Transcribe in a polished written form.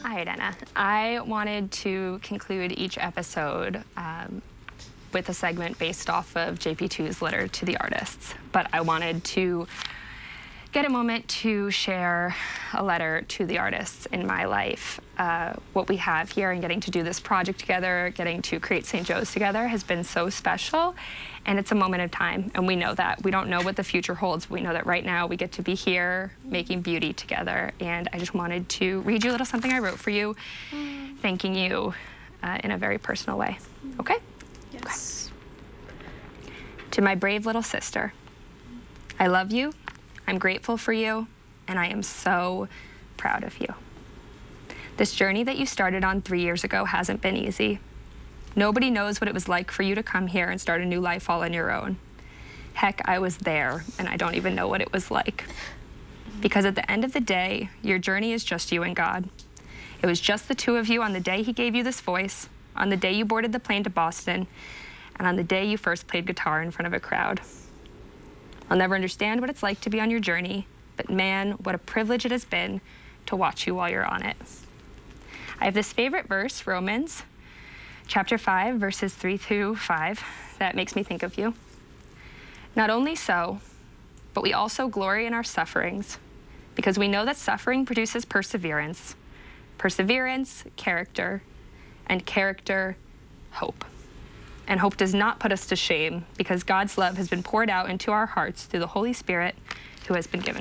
Hi, Anna. I wanted to conclude each episode with a segment based off of JP2's letter to the artists, but I wanted to get a moment to share a letter to the artists in my life. What we have here and getting to do this project together, getting to create St. Joe's together has been so special, and it's a moment of time, and we know that. We don't know what the future holds. We know that right now we get to be here making beauty together, and I just wanted to read you a little something I wrote for you, thanking you in a very personal way. Okay? Yes. Okay. To my brave little sister, I love you, I'm grateful for you, and I am so proud of you. This journey that you started on 3 years ago hasn't been easy. Nobody knows what it was like for you to come here and start a new life all on your own. Heck, I was there, and I don't even know what it was like. Because at the end of the day, your journey is just you and God. It was just the two of you on the day He gave you this voice, on the day you boarded the plane to Boston, and on the day you first played guitar in front of a crowd. I'll never understand what it's like to be on your journey, but man, what a privilege it has been to watch you while you're on it. I have this favorite verse, Romans chapter 5, verses 3 through 5, that makes me think of you. Not only so, but we also glory in our sufferings, because we know that suffering produces perseverance, perseverance, character, and character, hope. And hope does not put us to shame, because God's love has been poured out into our hearts through the Holy Spirit who has been given